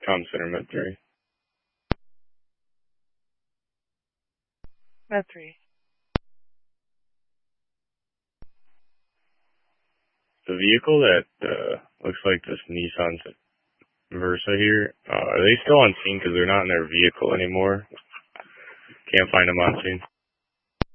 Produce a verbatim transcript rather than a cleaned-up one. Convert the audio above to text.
Tom Center, Med three. Med three. The vehicle that uh, looks like this Nissan Versa here, uh, are they still on scene because they're not in their vehicle anymore? Can't find them on scene.